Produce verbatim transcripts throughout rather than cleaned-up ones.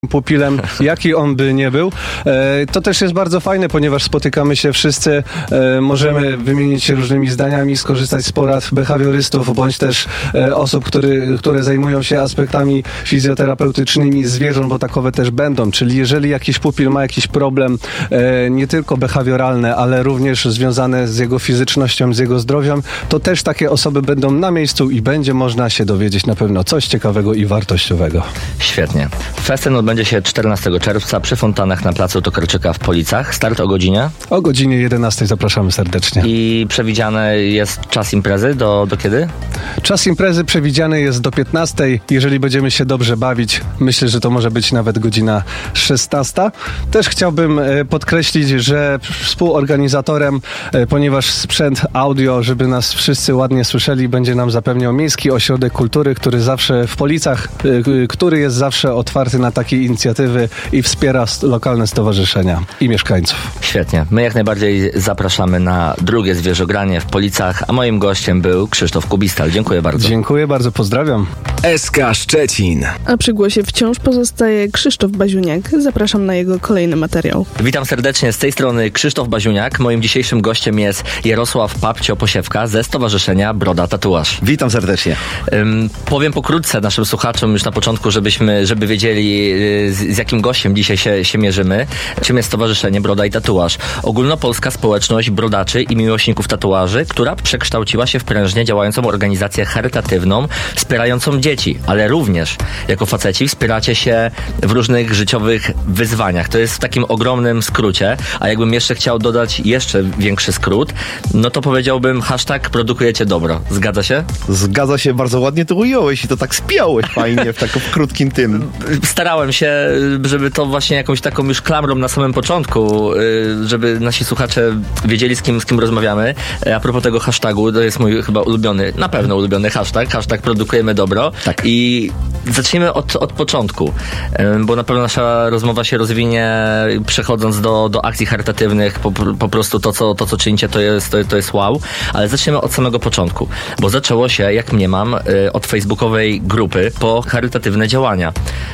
pupilem, jaki on by nie był. To też jest bardzo fajne, ponieważ spotykamy się wszyscy, możemy wymienić się różnymi zdaniami, skorzystać z porad behawiorystów, bądź też osób, który, które zajmują się aspektami fizjoterapeutycznymi zwierząt, bo takowe też będą. Czyli jeżeli jakiś pupil ma jakiś problem nie tylko behawioralny, ale również związane z jego fizycznością, z jego zdrowiem, to też takie osoby będą na miejscu i będzie można się dowiedzieć na pewno coś ciekawego i wartościowego. Świetnie. Festyn odbędzie się czternastego czerwca przy fontannach na placu Tokarczyka w Policach. Start o godzinie? O godzinie jedenastej zapraszamy serdecznie. I przewidziany jest czas imprezy do, do kiedy? Czas imprezy przewidziany jest do piętnastej. Jeżeli będziemy się dobrze bawić, myślę, że to może być nawet godzina szesnasta. Też chciałbym podkreślić, że współorganizatorem, ponieważ sprzęt audio, żeby nas wszyscy ładnie słyszeli, będzie nam zapewniał Miejski Ośrodek Kultury, który zawsze w Policach, który jest zawsze otwarty na takie inicjatywy i wspiera lokalne stowarzyszenia i mieszkańców. Świetnie. My jak najbardziej zapraszamy na drugie zwierzogranie w Policach, a moim gościem był Krzysztof Kubistal. Dziękuję bardzo. Dziękuję bardzo, pozdrawiam. S K Szczecin. A przy głosie wciąż pozostaje Krzysztof Baziuniak. Zapraszam na jego kolejny materiał. Witam serdecznie, z tej strony Krzysztof Baziuniak. Moim dzisiejszym gościem jest Jarosław Papcio-Posiewka ze Stowarzyszenia Broda Tatuaż. Witam serdecznie. Um, powiem pokrótce naszym słuchaczom już na początku, żebyśmy, żeby wiedzieli z, z jakim gościem dzisiaj się, się mierzymy. Czym jest Stowarzyszenie Broda i Tatuaż? Ogólnopolska społeczność brodaczy i miłośników tatuaży, która przekształciła się w prężnie działającą organizację charytatywną, wspierającą dzieci, ale również jako faceci wspieracie się w różnych życiowych wyzwaniach. To jest w takim ogromnym skrócie, a jakbym jeszcze chciał dodać jeszcze większy skrót, no to powiedziałbym hashtag produkujecie dobro. Zgadza się? Zgadza się, bardzo ładnie to ująłeś i to tak spiąłeś fajnie w takim krótkim tym. Starałem się, żeby to właśnie jakąś taką już klamrą na samym początku, żeby nasi słuchacze wiedzieli, z kim, z kim rozmawiamy. A propos tego hashtagu, to jest mój chyba ulubiony, na pewno ulubiony hashtag, hashtag produkujemy dobro. Tak. I zacznijmy od, od początku, bo na pewno nasza rozmowa się rozwinie przechodząc do, do akcji charytatywnych, po, po prostu to co, to, co czynicie, to jest, to, to jest wow, ale zaczniemy od samego początku, bo zaczęło się, jak mniemam, od facebookowej grupy po charytatywne działania.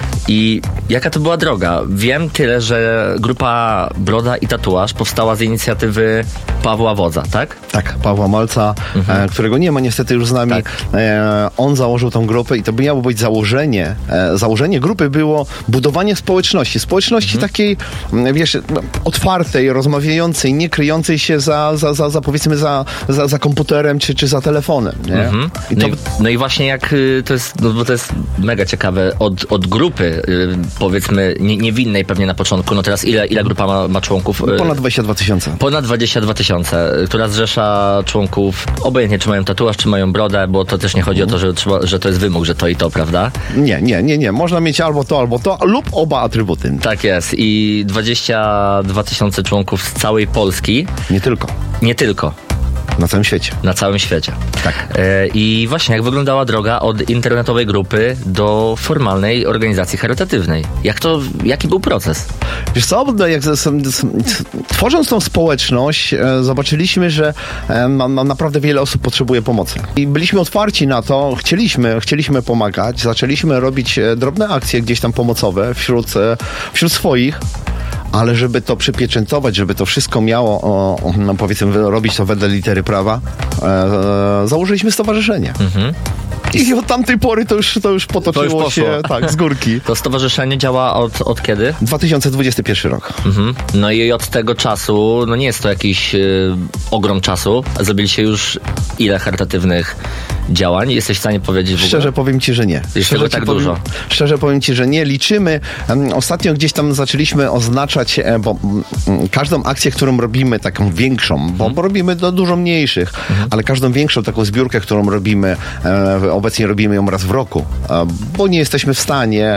I jaka to była droga? Wiem tyle, że grupa Broda i Tatuaż powstała z inicjatywy Pawła Wodza, tak? Tak, Pawła Malca, mhm. e, którego nie ma niestety już z nami. Tak. E, on założył tą grupę i to miało być założenie. E, założenie grupy było budowanie społeczności. Społeczności mhm. takiej, wiesz, otwartej, rozmawiającej, nie kryjącej się za, za, za, za powiedzmy, za, za, za komputerem czy, czy za telefonem. Nie? Mhm. I to... no, i, no i właśnie jak to jest, no bo to jest mega ciekawe, od, od grupy powiedzmy nie, niewinnej pewnie na początku, no teraz ile, ile grupa ma, ma członków? Ponad dwadzieścia dwa tysiące. Ponad dwadzieścia dwa tysiące, która zrzesza członków, obojętnie czy mają tatuaż, czy mają brodę, bo to też nie chodzi o to, że, trzeba, że to jest wymóg, że to i to, prawda? Nie, nie, nie, nie. Można mieć albo to, albo to, lub oba atrybuty. Tak jest. I dwadzieścia dwa tysiące członków z całej Polski. Nie tylko. Nie tylko. Na całym świecie. Na całym świecie. Tak. E, I właśnie jak wyglądała droga od internetowej grupy do formalnej organizacji charytatywnej? Jak to, jaki był proces? Wiesz co, jak z, z, z, tworząc tą społeczność, e, zobaczyliśmy, że e, ma, ma naprawdę wiele osób potrzebuje pomocy. I byliśmy otwarci na to, chcieliśmy, chcieliśmy pomagać, zaczęliśmy robić e, drobne akcje gdzieś tam pomocowe wśród, e, wśród swoich. Ale żeby to przypieczętować, żeby to wszystko miało, o, no powiedzmy, robić to wedle litery prawa, e, e, założyliśmy stowarzyszenie. Mhm. I od tamtej pory to już, to już potoczyło to już się tak, z górki. To stowarzyszenie działa od, od kiedy? dwa tysiące dwudziesty pierwszy rok. Mhm. No i od tego czasu, no nie jest to jakiś y, ogrom czasu, zrobiliście już ile charytatywnych działań? Jesteś w stanie powiedzieć w ogóle? Szczerze powiem ci, że nie. Jest tego tak powiem, dużo? Szczerze powiem ci, że nie. Liczymy. Ostatnio gdzieś tam zaczęliśmy oznaczać, bo każdą akcję, którą robimy, taką większą, bo hmm. robimy do dużo mniejszych, hmm. ale każdą większą taką zbiórkę, którą robimy, obecnie robimy ją raz w roku, bo nie jesteśmy w stanie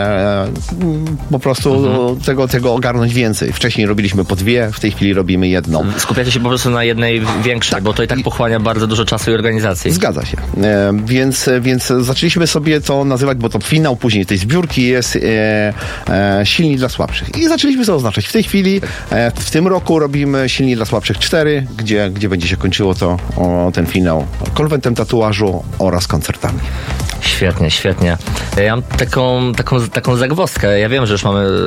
po prostu hmm. tego, tego ogarnąć więcej. Wcześniej robiliśmy po dwie, w tej chwili robimy jedną. Skupiacie się po prostu na jednej większej, tak. Bo to i tak pochłania bardzo dużo czasu i organizacji. Zgadza się. Więc, więc zaczęliśmy sobie to nazywać, bo to finał później tej zbiórki jest e, e, Silni dla Słabszych. I zaczęliśmy to oznaczać. W tej chwili, e, w tym roku robimy Silni dla Słabszych cztery, gdzie, gdzie będzie się kończyło to, o, ten finał konwentem tatuażu oraz koncertami. Świetnie, świetnie. Ja mam taką, taką, taką zagwozdkę. Ja wiem, że już mamy